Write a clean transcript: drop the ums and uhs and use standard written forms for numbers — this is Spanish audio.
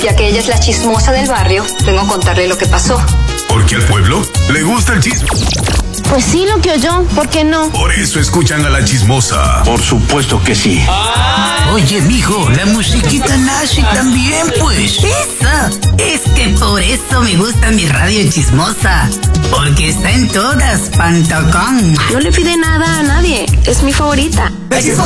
Ya que ella es la chismosa del barrio, vengo a contarle lo que pasó. Porque al pueblo le gusta el chisme. Pues sí, lo que oyó, ¿por qué no? Por eso escuchan a la chismosa. Por supuesto que sí. Oye, mijo, la musiquita nace también, pues. Eso, es que por eso me gusta mi radio chismosa. Porque está en todas, Pantacón. No le pide nada a nadie, es mi favorita. La chismosa.